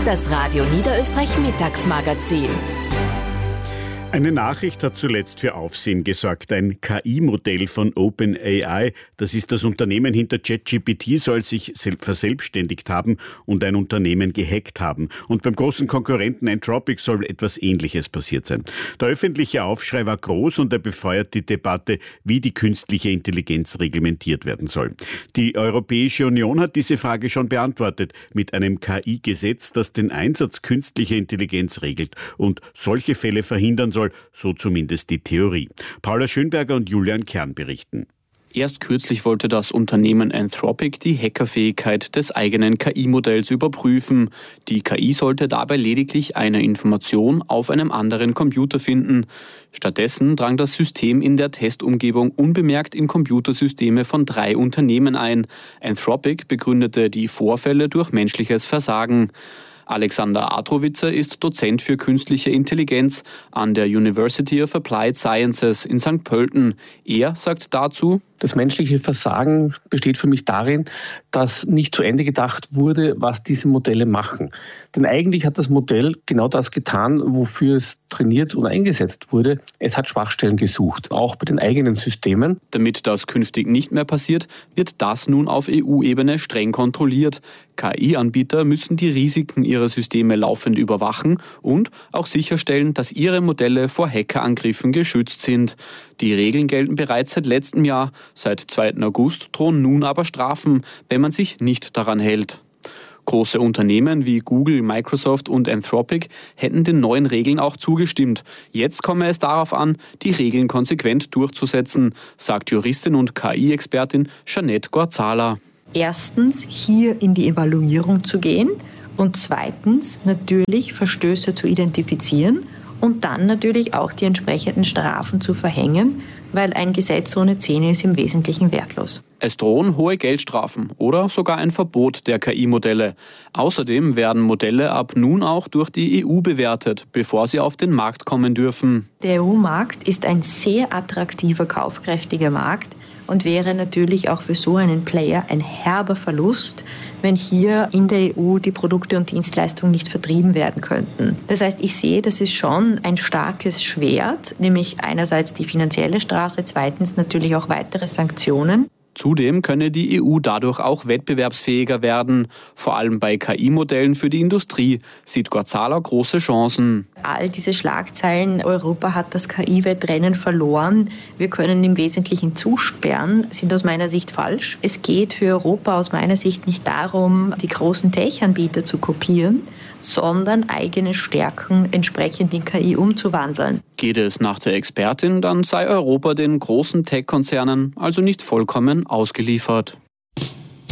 Das Radio Niederösterreich Mittagsmagazin. Eine Nachricht hat zuletzt für Aufsehen gesorgt. Ein KI-Modell von OpenAI, das ist das Unternehmen hinter ChatGPT, soll sich verselbstständigt haben und ein Unternehmen gehackt haben. Und beim großen Konkurrenten Anthropic soll etwas Ähnliches passiert sein. Der öffentliche Aufschrei war groß und er befeuert die Debatte, wie die künstliche Intelligenz reglementiert werden soll. Die Europäische Union hat diese Frage schon beantwortet mit einem KI-Gesetz, das den Einsatz künstlicher Intelligenz regelt und solche Fälle verhindern soll, so zumindest die Theorie. Paula Schönberger und Julian Kern berichten. Erst kürzlich wollte das Unternehmen Anthropic die Hackerfähigkeit des eigenen KI-Modells überprüfen. Die KI sollte dabei lediglich eine Information auf einem anderen Computer finden. Stattdessen drang das System in der Testumgebung unbemerkt in Computersysteme von 3 Unternehmen ein. Anthropic begründete die Vorfälle durch menschliches Versagen. Alexander Atrowitzer ist Dozent für künstliche Intelligenz an der University of Applied Sciences in St. Pölten. Er sagt dazu: Das menschliche Versagen besteht für mich darin, dass nicht zu Ende gedacht wurde, was diese Modelle machen. Denn eigentlich hat das Modell genau das getan, wofür es trainiert und eingesetzt wurde. Es hat Schwachstellen gesucht, auch bei den eigenen Systemen. Damit das künftig nicht mehr passiert, wird das nun auf EU-Ebene streng kontrolliert. KI-Anbieter müssen die Risiken ihrer Systeme laufend überwachen und auch sicherstellen, dass ihre Modelle vor Hackerangriffen geschützt sind. Die Regeln gelten bereits seit letztem Jahr. Seit 2. August drohen nun aber Strafen, wenn man sich nicht daran hält. Große Unternehmen wie Google, Microsoft und Anthropic hätten den neuen Regeln auch zugestimmt. Jetzt komme es darauf an, die Regeln konsequent durchzusetzen, sagt Juristin und KI-Expertin Jeanette Gorzala. Erstens, hier in die Evaluierung zu gehen und zweitens natürlich Verstöße zu identifizieren und dann natürlich auch die entsprechenden Strafen zu verhängen, weil ein Gesetz ohne Zähne ist im Wesentlichen wertlos. Es drohen hohe Geldstrafen oder sogar ein Verbot der KI-Modelle. Außerdem werden Modelle ab nun auch durch die EU bewertet, bevor sie auf den Markt kommen dürfen. Der EU-Markt ist ein sehr attraktiver, kaufkräftiger Markt und wäre natürlich auch für so einen Player ein herber Verlust, wenn hier in der EU die Produkte und Dienstleistungen nicht vertrieben werden könnten. Das heißt, ich sehe, das ist schon ein starkes Schwert, nämlich einerseits die finanzielle Strafe, zweitens natürlich auch weitere Sanktionen. Zudem könne die EU dadurch auch wettbewerbsfähiger werden. Vor allem bei KI-Modellen für die Industrie sieht Gorzala große Chancen. All diese Schlagzeilen, Europa hat das KI-Wettrennen verloren, wir können im Wesentlichen zusperren, sind aus meiner Sicht falsch. Es geht für Europa aus meiner Sicht nicht darum, die großen Tech-Anbieter zu kopieren, sondern eigene Stärken entsprechend in KI umzuwandeln. Geht es nach der Expertin, dann sei Europa den großen Tech-Konzernen also nicht vollkommen ausgeliefert.